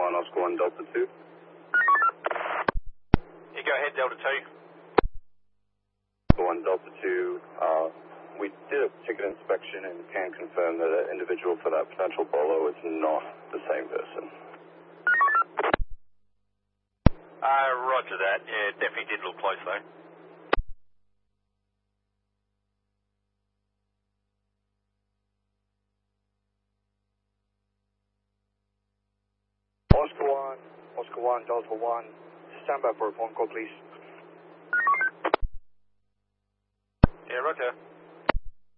1, Oscar 1, Delta 2. You go ahead, Delta 2. Oscar 1, Delta 2. We did a ticket inspection and can confirm that the individual for that potential bolo is not the same person. Roger that. Yeah, it definitely did look close though. Oscar 1, Delta 1, stand by for a phone call, please. Yeah, roger.